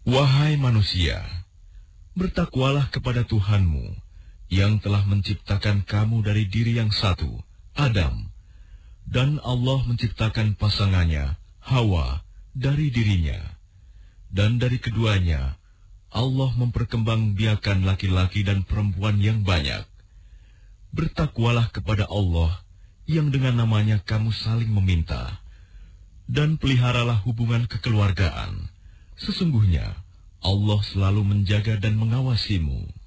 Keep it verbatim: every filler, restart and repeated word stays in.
Wahai manusia, bertakwalah kepada Tuhanmu yang telah menciptakan kamu dari diri yang satu, Adam, dan Allah menciptakan pasangannya, Hawa, dari dirinya. Dan dari keduanya, Allah memperkembangbiakan laki-laki dan perempuan yang banyak. Bertakwalah kepada Allah yang dengan namanya kamu saling meminta, dan peliharalah hubungan kekeluargaan. Sesungguhnya Allah selalu menjaga dan mengawasimu.